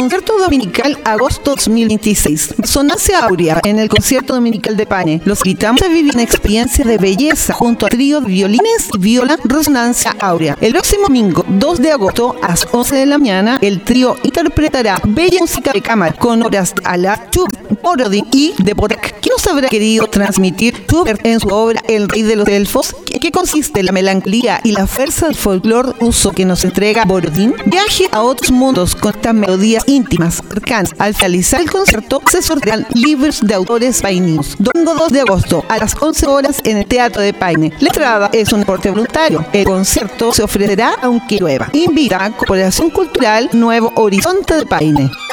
Concierto Dominical agosto 2026. Resonancia Áurea en el Concierto Dominical de Paine. Los invitamos a vivir una experiencia de belleza junto a trío de violines y viola Resonancia Áurea. El próximo domingo 2 de agosto a las 11 de la mañana, el trío interpretará bella música de cámara con obras de Alá, Schubert, Borodin y de Dvorak. ¿Qué nos habrá querido transmitir Schubert en su obra El Rey de los Elfos? ¿En qué consiste la melancolía y la fuerza del folclore ruso que nos entrega Borodin? Viaje a otros mundos con estas melodías íntimas, cercanas. Al finalizar el concierto se sortearán libros de autores paininos. Domingo 2 de agosto a las 11 horas en el Teatro de Paine. La entrada es un aporte voluntario. El concierto se ofrecerá aunque llueva. Invita a Corporación Cultural Nuevo Horizonte de Paine.